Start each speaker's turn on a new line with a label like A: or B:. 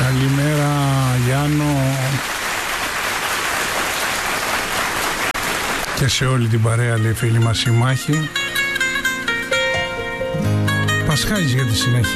A: Καλημέρα Γιάννο και σε όλη την παρέα, λέει φίλη μας η Μάχη. Πασχάλης για τη συνέχεια.